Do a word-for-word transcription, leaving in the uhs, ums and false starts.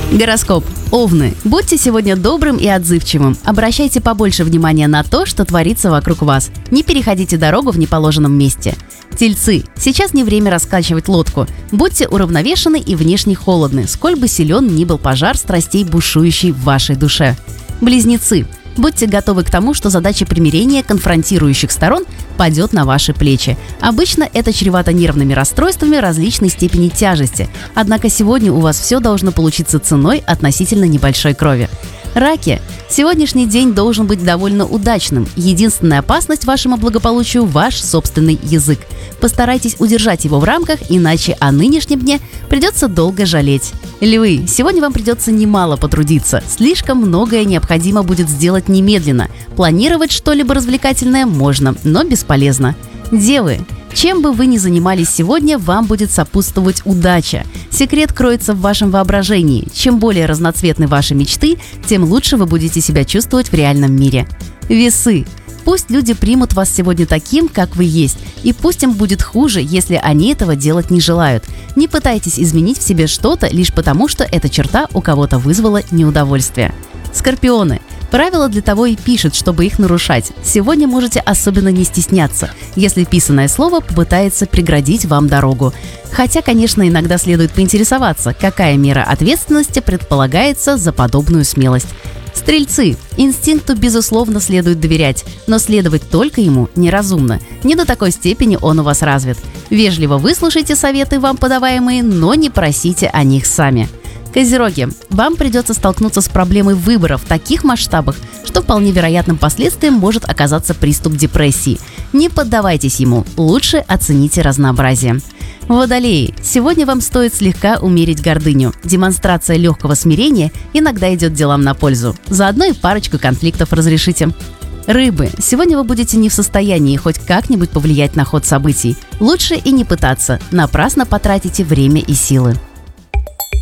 Гороскоп. Овны. Будьте сегодня добрым и отзывчивым. Обращайте побольше внимания на то, что творится вокруг вас. Не переходите дорогу в неположенном месте. Тельцы. Сейчас не время раскачивать лодку. Будьте уравновешены и внешне холодны, сколь бы силен ни был пожар страстей, бушующий в вашей душе. Близнецы. Будьте готовы к тому, что задача примирения конфронтирующих сторон падет на ваши плечи. Обычно это чревато нервными расстройствами различной степени тяжести. Однако сегодня у вас все должно получиться ценой относительно небольшой крови. Раки. Сегодняшний день должен быть довольно удачным. Единственная опасность вашему благополучию – ваш собственный язык. Постарайтесь удержать его в рамках, иначе о нынешнем дне придется долго жалеть. Львы. Сегодня вам придется немало потрудиться. Слишком многое необходимо будет сделать немедленно. Планировать что-либо развлекательное можно, но бесполезно. Девы. Чем бы вы ни занимались сегодня, вам будет сопутствовать удача. Секрет кроется в вашем воображении. Чем более разноцветны ваши мечты, тем лучше вы будете себя чувствовать в реальном мире. Весы. Пусть люди примут вас сегодня таким, как вы есть, и пусть им будет хуже, если они этого делать не желают. Не пытайтесь изменить в себе что-то лишь потому, что эта черта у кого-то вызвала неудовольствие. Скорпионы. Правила для того и пишут, чтобы их нарушать. Сегодня можете особенно не стесняться, если писанное слово попытается преградить вам дорогу. Хотя, конечно, иногда следует поинтересоваться, какая мера ответственности предполагается за подобную смелость. Стрельцы. Инстинкту, безусловно, следует доверять, но следовать только ему неразумно. Не до такой степени он у вас развит. Вежливо выслушайте советы, вам подаваемые, но не просите о них сами. Козероги. Вам придется столкнуться с проблемой выбора в таких масштабах, что вполне вероятным последствием может оказаться приступ депрессии. Не поддавайтесь ему, лучше оцените разнообразие. Водолеи. Сегодня вам стоит слегка умерить гордыню. Демонстрация легкого смирения иногда идет делам на пользу. Заодно и парочку конфликтов разрешите. Рыбы. Сегодня вы будете не в состоянии хоть как-нибудь повлиять на ход событий. Лучше и не пытаться. Напрасно потратите время и силы.